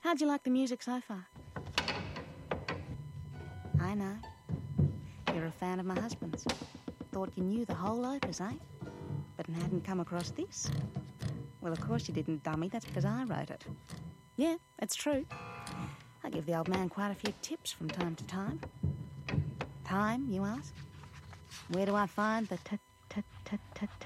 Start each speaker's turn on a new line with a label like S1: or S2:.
S1: How'd you like the music so far? I know. You're a fan of my husband's. Thought you knew the whole opus, eh? But hadn't come across this? Well, of course you didn't, dummy. That's because I wrote it. Yeah, it's true. I give the old man quite a few tips from time to time. Time, you ask? Where do I find the